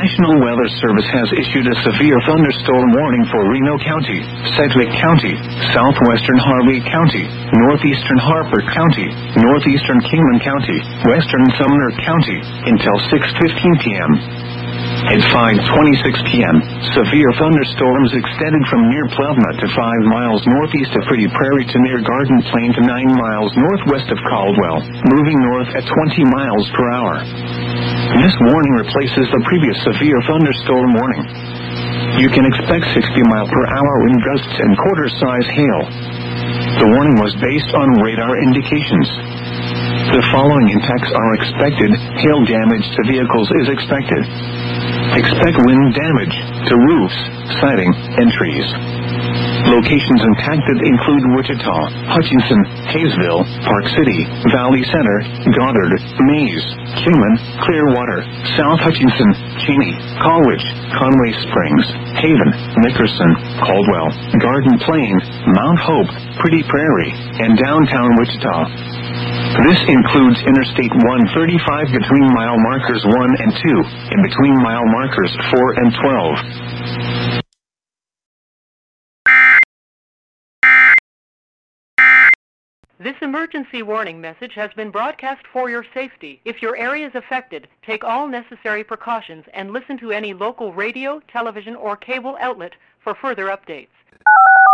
National Weather Service has issued a severe thunderstorm warning for Reno County, Sedgwick County, southwestern Harvey County, northeastern Harper County, northeastern Kingman County, western Sumner County, until 6:15 p.m. At 5:26 p.m., severe thunderstorms extended from near Plevna to 5 miles northeast of Pretty Prairie to near Garden Plain to 9 miles northwest of Caldwell, moving north at 20 miles per hour. This warning replaces the previous severe thunderstorm warning. You can expect 60-mile-per-hour wind gusts and quarter-size hail. The warning was based on radar indications. The following impacts are expected. Hail damage to vehicles is expected. Expect wind damage to roofs, siding, and trees. Locations impacted include Wichita, Hutchinson, Hayesville, Park City, Valley Center, Goddard, Mays, Kingman, Clearwater, South Hutchinson, Cheney, Colwich, Conway Springs, Haven, Nickerson, Caldwell, Garden Plain, Mount Hope, Pretty Prairie, and downtown Wichita. This includes Interstate 135 between mile markers 1 and 2, and between mile markers 4 and 12. This emergency warning message has been broadcast for your safety. If your area is affected, take all necessary precautions and listen to any local radio, television, or cable outlet for further updates.